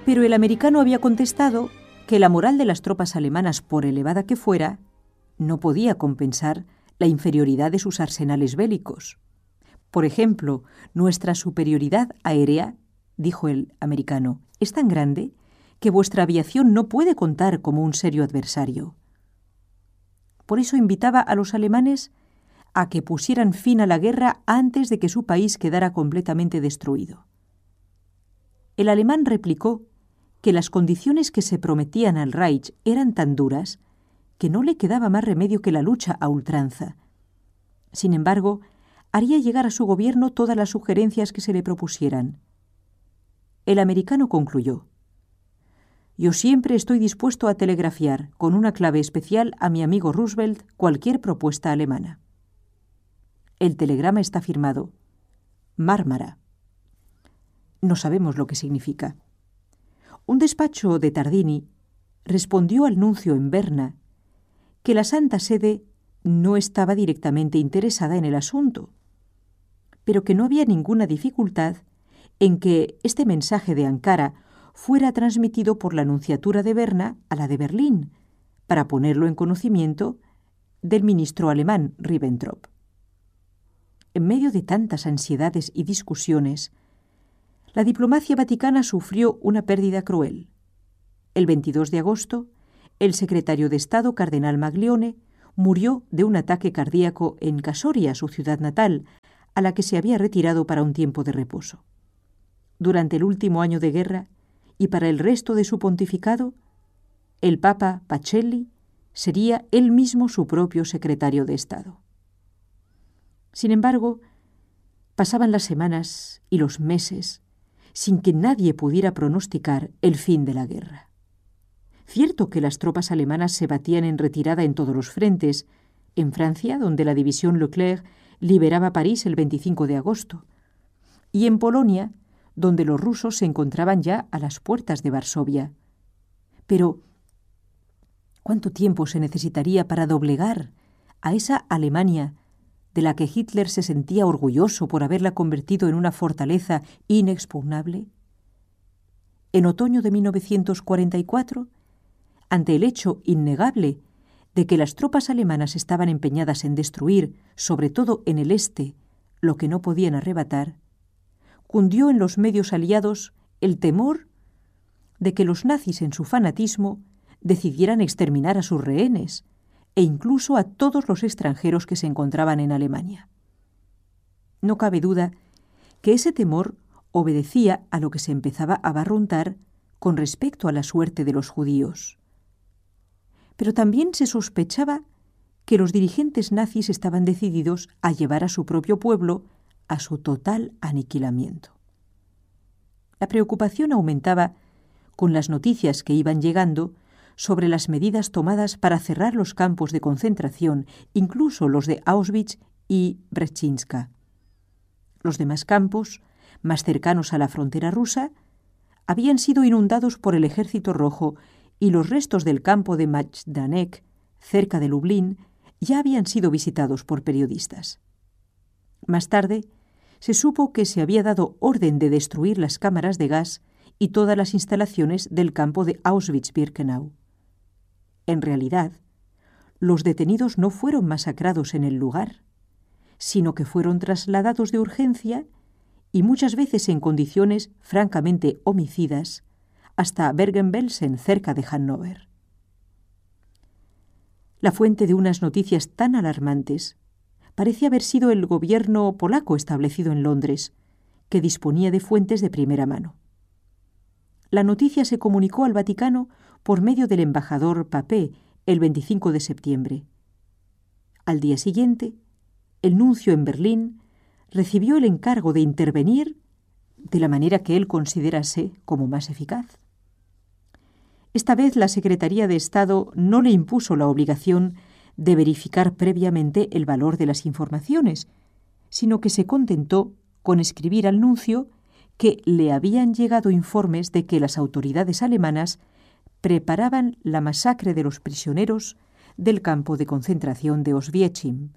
Pero el americano había contestado que la moral de las tropas alemanas, por elevada que fuera, no podía compensar la inferioridad de sus arsenales bélicos. Por ejemplo, nuestra superioridad aérea, dijo el americano, es tan grande que vuestra aviación no puede contar como un serio adversario. Por eso invitaba a los alemanes a que pusieran fin a la guerra antes de que su país quedara completamente destruido. El alemán replicó que las condiciones que se prometían al Reich eran tan duras que no le quedaba más remedio que la lucha a ultranza. Sin embargo, haría llegar a su gobierno todas las sugerencias que se le propusieran. El americano concluyó: «Yo siempre estoy dispuesto a telegrafiar con una clave especial a mi amigo Roosevelt cualquier propuesta alemana». El telegrama está firmado Mármara. No sabemos lo que significa. Un despacho de Tardini respondió al nuncio en Berna que la Santa Sede no estaba directamente interesada en el asunto, pero que no había ninguna dificultad en que este mensaje de Ankara fuera transmitido por la nunciatura de Berna a la de Berlín, para ponerlo en conocimiento del ministro alemán Ribbentrop. En medio de tantas ansiedades y discusiones, la diplomacia vaticana sufrió una pérdida cruel. El 22 de agosto, el secretario de Estado, cardenal Maglione, murió de un ataque cardíaco en Casoria, su ciudad natal, a la que se había retirado para un tiempo de reposo. Durante el último año de guerra y para el resto de su pontificado, el Papa Pacelli sería él mismo su propio secretario de Estado. Sin embargo, pasaban las semanas y los meses sin que nadie pudiera pronosticar el fin de la guerra. Cierto que las tropas alemanas se batían en retirada en todos los frentes, en Francia, donde la división Leclerc liberaba París el 25 de agosto, y en Polonia, donde los rusos se encontraban ya a las puertas de Varsovia. Pero, ¿cuánto tiempo se necesitaría para doblegar a esa Alemania de la que Hitler se sentía orgulloso por haberla convertido en una fortaleza inexpugnable? En otoño de 1944, ante el hecho innegable de que las tropas alemanas estaban empeñadas en destruir, sobre todo en el este, lo que no podían arrebatar, cundió en los medios aliados el temor de que los nazis en su fanatismo decidieran exterminar a sus rehenes e incluso a todos los extranjeros que se encontraban en Alemania. No cabe duda que ese temor obedecía a lo que se empezaba a barruntar con respecto a la suerte de los judíos. Pero también se sospechaba que los dirigentes nazis estaban decididos a llevar a su propio pueblo a su total aniquilamiento. La preocupación aumentaba con las noticias que iban llegando sobre las medidas tomadas para cerrar los campos de concentración, incluso los de Auschwitz y Brzezinska. Los demás campos, más cercanos a la frontera rusa, habían sido inundados por el Ejército Rojo y los restos del campo de Majdanek, cerca de Lublin, ya habían sido visitados por periodistas. Más tarde, se supo que se había dado orden de destruir las cámaras de gas y todas las instalaciones del campo de Auschwitz-Birkenau. En realidad, los detenidos no fueron masacrados en el lugar, sino que fueron trasladados de urgencia y muchas veces en condiciones francamente homicidas hasta Bergen-Belsen, cerca de Hannover. La fuente de unas noticias tan alarmantes parece haber sido el gobierno polaco establecido en Londres, que disponía de fuentes de primera mano. La noticia se comunicó al Vaticano por medio del embajador Papé el 25 de septiembre. Al día siguiente, el nuncio en Berlín recibió el encargo de intervenir de la manera que él considerase como más eficaz. Esta vez la Secretaría de Estado no le impuso la obligación de verificar previamente el valor de las informaciones, sino que se contentó con escribir al nuncio que le habían llegado informes de que las autoridades alemanas preparaban la masacre de los prisioneros del campo de concentración de Oswiecim.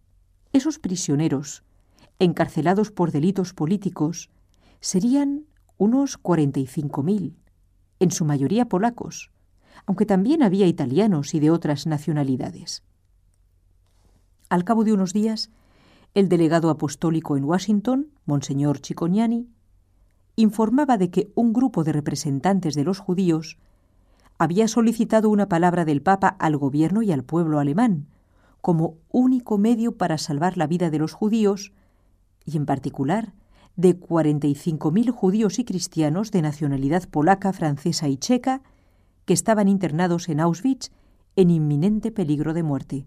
Esos prisioneros, encarcelados por delitos políticos, serían unos 45.000, en su mayoría polacos, aunque también había italianos y de otras nacionalidades. Al cabo de unos días, el delegado apostólico en Washington, Monseñor Cicognani, informaba de que un grupo de representantes de los judíos había solicitado una palabra del Papa al gobierno y al pueblo alemán como único medio para salvar la vida de los judíos y, en particular, de 45.000 judíos y cristianos de nacionalidad polaca, francesa y checa que estaban internados en Auschwitz en inminente peligro de muerte.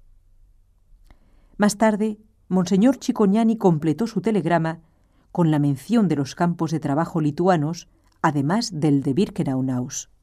Más tarde, Monseñor Cicognani completó su telegrama con la mención de los campos de trabajo lituanos, además del de Birkenau.